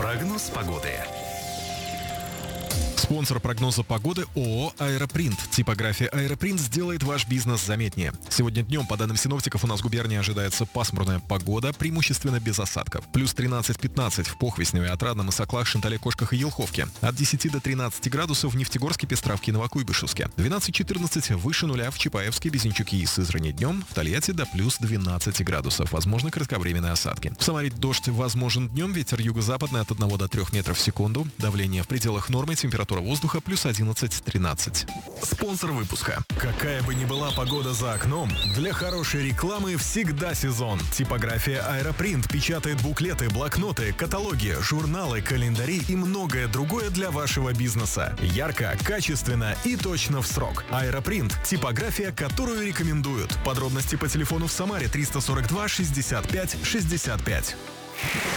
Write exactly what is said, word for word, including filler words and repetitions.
Прогноз погоды. Спонсор прогноза погоды ООО «Аэропринт». Типография «Аэропринт» сделает ваш бизнес заметнее. Сегодня днем, по данным синоптиков, у нас в губернии ожидается пасмурная погода, преимущественно без осадков. Плюс тринадцать-пятнадцать в Похвесневе, Отрадном, Исаклах, Шантале, Кошках и Елховке. От десяти до тринадцати градусов в Нефтегорске, Пестравке, Новокуйбышевске. двенадцать-четырнадцать выше нуля в Чапаевске, Безенчуке и Сызрани днем. В Тольятти до плюс двенадцати градусов. Возможны кратковременные осадки. В Самаре дождь возможен днем, ветер юго-западный от одного до трёх метров в секунду. Давление в пределах нормы, температура воздуха плюс одиннадцать-тринадцать. Спонсор выпуска. Какая бы ни была погода за окном, для хорошей рекламы всегда сезон. Типография «Аэропринт» печатает буклеты, блокноты, каталоги, журналы, календари и многое другое для вашего бизнеса. Ярко, качественно и точно в срок. «Аэропринт» — типография, которую рекомендуют. Подробности по телефону в Самаре триста сорок два шестьдесят пять шестьдесят пять.